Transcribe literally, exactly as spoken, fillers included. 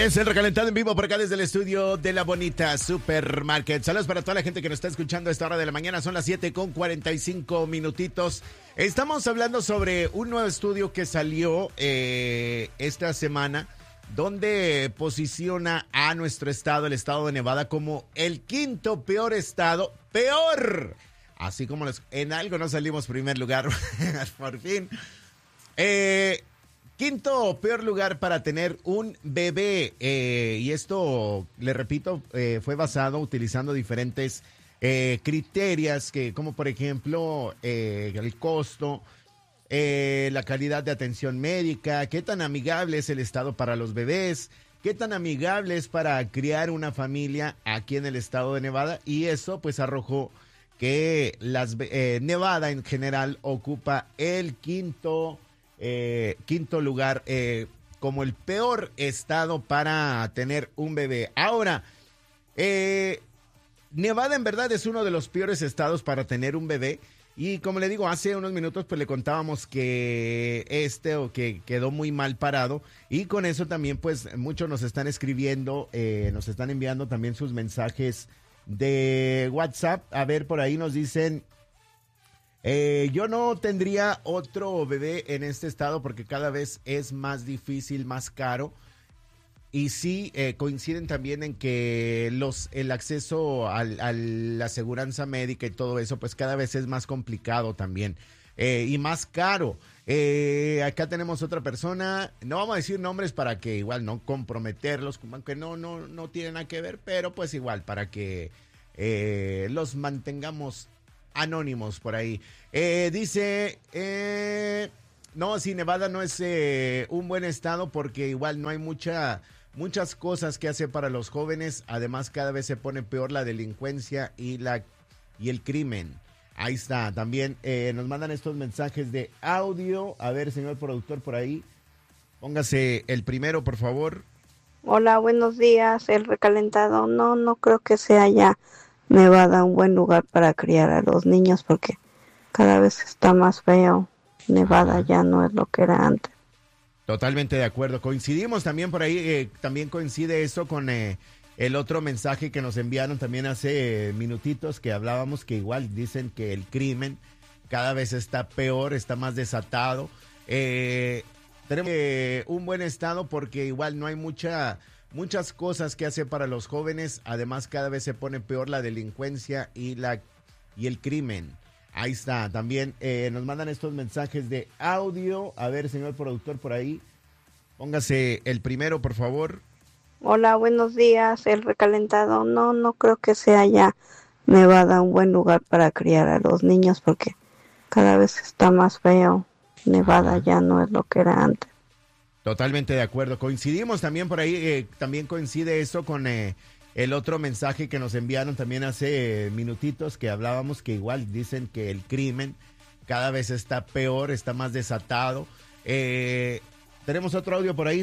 Es el recalentado en vivo por acá desde el estudio de La Bonita Supermarket. Saludos para toda la gente que nos está escuchando a esta hora de la mañana. Son las siete con cuarenta y cinco minutitos. Estamos hablando sobre un nuevo estudio que salió eh, esta semana, donde posiciona a nuestro estado, el estado de Nevada, como el quinto peor estado. ¡Peor! Así como los, en algo no salimos primer lugar, por fin. Eh... Quinto peor lugar para tener un bebé, eh, y esto, le repito, eh, fue basado utilizando diferentes eh, criterios, que, como por ejemplo eh, el costo, eh, la calidad de atención médica, qué tan amigable es el estado para los bebés, qué tan amigable es para criar una familia aquí en el estado de Nevada, y eso pues arrojó que las, eh, Nevada en general ocupa el quinto Eh, quinto lugar eh, como el peor estado para tener un bebé. Ahora, eh, Nevada en verdad es uno de los peores estados para tener un bebé. Y como le digo, hace unos minutos pues le contábamos que este o que quedó muy mal parado. Y con eso también pues muchos nos están escribiendo, eh, nos están enviando también sus mensajes de WhatsApp. A ver, por ahí nos dicen... Eh, yo no tendría otro bebé en este estado porque cada vez es más difícil, más caro. Y sí, eh, coinciden también en que los el acceso al, a la aseguranza médica y todo eso, pues cada vez es más complicado también eh, y más caro. Eh, acá tenemos otra persona, no vamos a decir nombres para que igual no comprometerlos, aunque no, no, no tienen nada que ver, pero pues igual para que eh, los mantengamos anónimos por ahí. Eh, dice, eh, no, sí, Nevada no es eh, un buen estado porque igual no hay mucha, muchas cosas que hacer para los jóvenes. Además, cada vez se pone peor la delincuencia y, la, y el crimen. Ahí está. También eh, nos mandan estos mensajes de audio. A ver, señor productor, por ahí. Póngase el primero, por favor. Hola, buenos días. El recalentado. No, no creo que sea ya Nevada un buen lugar para criar a los niños porque cada vez está más feo. Nevada Ajá. ya no es lo que era antes. Totalmente de acuerdo. Coincidimos también por ahí, eh, también coincide eso con eh, el otro mensaje que nos enviaron también hace eh, minutitos que hablábamos, que igual dicen que el crimen cada vez está peor, está más desatado. Eh, tenemos eh, un buen estado porque igual no hay mucha... muchas cosas que hacer para los jóvenes. Además, cada vez se pone peor la delincuencia y, la, y el crimen. Ahí está. También eh, nos mandan estos mensajes de audio. A ver, señor productor, por ahí. Póngase el primero, por favor. Hola, buenos días. El recalentado. No, no creo que sea ya Nevada un buen lugar para criar a los niños porque cada vez está más feo. Nevada Ajá. ya no es lo que era antes. Totalmente de acuerdo. Coincidimos también por ahí, eh, también coincide eso con eh, el otro mensaje que nos enviaron también hace eh, minutitos que hablábamos, que igual dicen que el crimen cada vez está peor, está más desatado. Eh, tenemos otro audio por ahí.